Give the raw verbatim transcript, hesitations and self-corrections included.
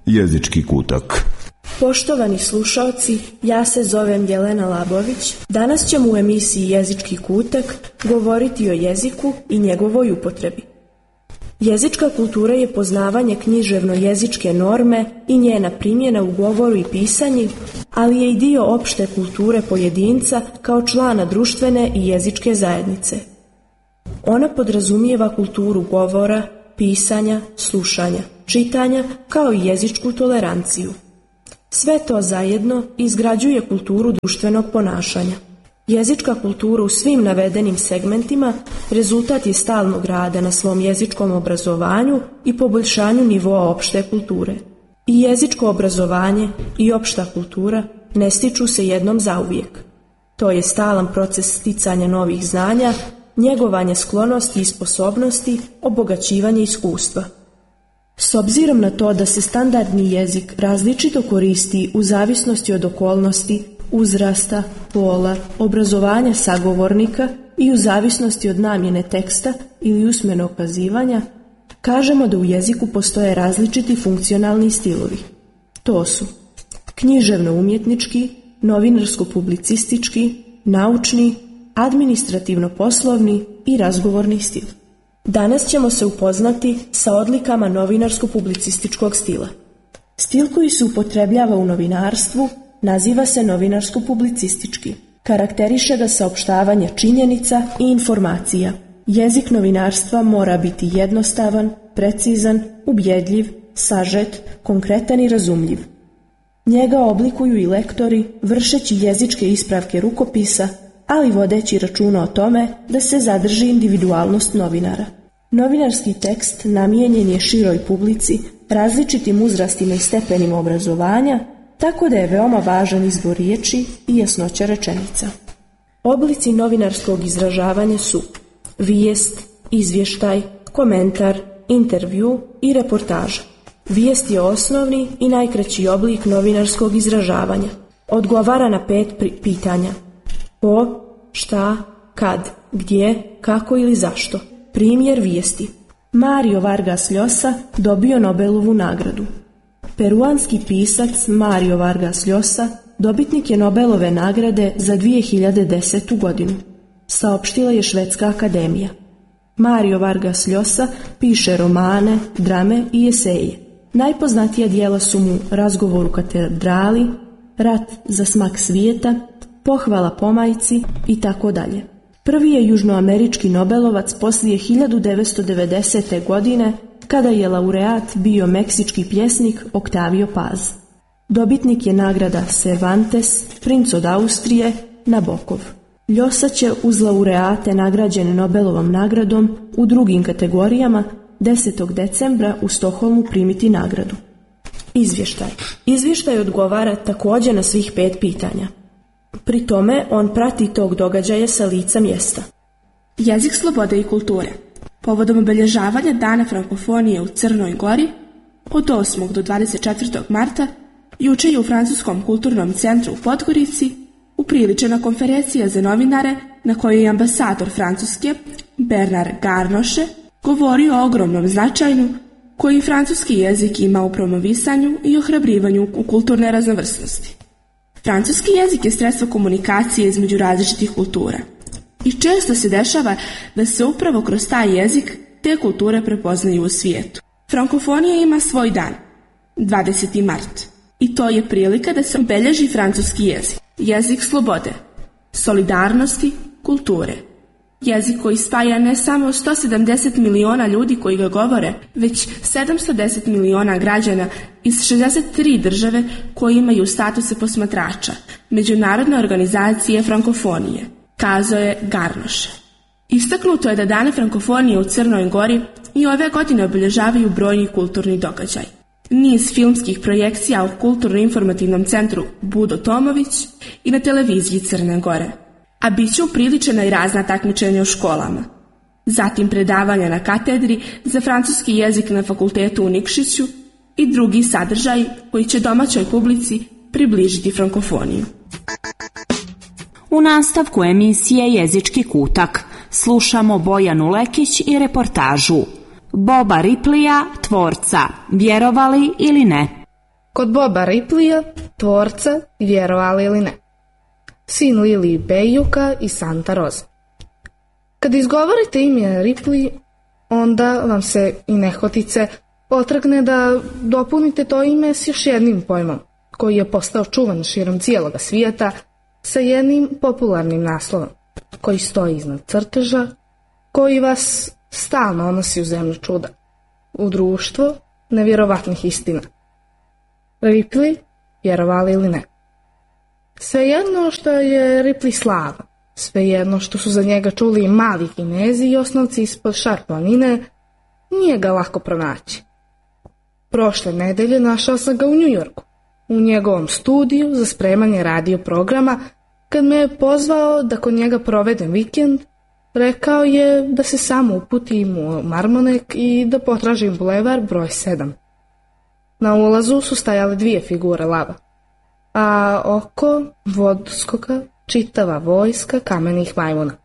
Jezički kutak. Poštovani slušaoci, ja se zovem Jelena Labović. Danas ćemo u emisiji Jezički kutak govoriti o jeziku i njegovoj upotrebi. Jezička kultura je poznavanje književno-jezičke norme i njena primjena u govoru i pisanju, ali je i dio opšte kulture pojedinca kao člana društvene i jezičke zajednice. Ona podrazumijeva kulturu govora, pisanja, slušanja, čitanja, kao i jezičku toleranciju. Sve to zajedno izgrađuje kulturu društvenog ponašanja. Jezička kultura u svim navedenim segmentima rezultat je stalnog rada na svom jezičkom obrazovanju i poboljšanju nivoa opšte kulture. I jezičko obrazovanje i opšta kultura ne stiču se jednom zauvijek. To je stalan proces sticanja novih znanja, njegovanje sklonosti i sposobnosti, obogaćivanje iskustva. S obzirom na to da se standardni jezik različito koristi u zavisnosti od okolnosti, uzrasta, pola, obrazovanja sagovornika i u zavisnosti od namjene teksta ili usmenog kazivanja, kažemo da u jeziku postoje različiti funkcionalni stilovi. To su književno-umjetnički, novinarsko-publicistički, naučni, administrativno-poslovni i razgovorni stil. Danas ćemo se upoznati sa odlikama novinarsko-publicističkog stila. Stil koji se upotrebljava u novinarstvu naziva se novinarsko-publicistički. Karakteriše ga saopštavanje činjenica i informacija. Jezik novinarstva mora biti jednostavan, precizan, ubjedljiv, sažet, konkretan i razumljiv. Njega oblikuju i lektori vršeći jezičke ispravke rukopisa, ali vodeći računa o tome da se zadrži individualnost novinara. Novinarski tekst namijenjen je široj publici, različitim uzrastima i stepenima obrazovanja, tako da je veoma važan izbor riječi i jasnoća rečenica. Oblici novinarskog izražavanja su vijest, izvještaj, komentar, intervju i reportaža. Vijest je osnovni i najkraći oblik novinarskog izražavanja. Odgovara na pet pitanja. Ko, šta, kad, gdje, kako ili zašto. Primjer vijesti. Mario Vargas Llosa dobio Nobelovu nagradu. Peruanski pisac Mario Vargas Llosa dobitnik je Nobelove nagrade za dvije hiljade desetu godinu. Saopštila je Švedska akademija. Mario Vargas Llosa piše romane, drame i eseje. Najpoznatija djela su mu Razgovor u katedrali, Rat za smak svijeta, Pohvala pomajci i tako dalje. Prvi je južnoamerički Nobelovac poslije hiljadu devetsto devedesete. godine, kada je laureat bio meksički pjesnik Octavio Paz. Dobitnik je nagrada Cervantes, princ od Austrije, Nabokov. Llosa će uz laureate nagrađene Nobelovom nagradom u drugim kategorijama desetog decembra u Stokholmu primiti nagradu. Izvještaj. Izvještaj odgovara također na svih pet pitanja. Pri tome on prati tog događaja sa lica mjesta. Jezik slobode i kulture. Povodom obilježavanja Dana frankofonije u Crnoj Gori od osmog do dvadeset četvrtog marta juče je u Francuskom kulturnom centru u Podgorici upriličena konferencija za novinare na kojoj je ambasador Francuske Bernard Garnoše govorio o ogromnom značaju koji francuski jezik ima u promovisanju i ohrabrivanju u kulturne raznovrsnosti. Francuski jezik je sredstvo komunikacije između različitih kultura i često se dešava da se upravo kroz taj jezik te kulture prepoznaju u svijetu. Frankofonija ima svoj dan, dvadeseti mart, i to je prilika da se obelježi francuski jezik. Jezik slobode, solidarnosti, kulture. Jezik koji spaja ne samo sto sedamdeset miliona ljudi koji ga govore, već sedamsto deset miliona građana iz šezdeset tri države koji imaju statuse posmatrača Međunarodne organizacije frankofonije, kazao je Garnoše. Istaknuto je da Dane frankofonije u Crnoj Gori i ove godine obilježavaju brojni kulturni događaj. Niz filmskih projekcija u Kulturno-informativnom centru Budo Tomović i na televiziji Crne Gore, a bit će upriličena i razna takmičenja u školama. Zatim predavanja na katedri za francuski jezik na fakultetu u Nikšiću i drugi sadržaj koji će domaćoj publici približiti frankofoniju. U nastavku emisije Jezički kutak slušamo Bojanu Lekić i reportažu Boba Ripleya, tvorca, vjerovali ili ne. kod Boba Ripleya, tvorca, vjerovali ili ne. Sin Lili Bejuka i Santa Rosa. Kad izgovorite ime Ripley, onda vam se i nehotice otrgne da dopunite to ime s još jednim pojmom, koji je postao čuvan širom cijeloga svijeta, sa jednim popularnim naslovom, koji stoji iznad crteža, koji vas stalno odnosi u zemlju čuda, u društvo nevjerovatnih istina. Ripley, vjerovali ili ne. Svejedno što je Ripley slava, svejedno što su za njega čuli i mali Kinezi i osnovci ispod Šar planine, nije ga lako pronaći. Prošle nedelje našao sam ga u New Yorku, u njegovom studiju za spremanje radio programa. Kad me je pozvao da kod njega provedem vikend, rekao je da se samo uputim u Marmonek i da potražim bulevar broj sedam. Na ulazu su stajale dvije figure lava, a oko vodskoka čitava vojska kamenih majmuna.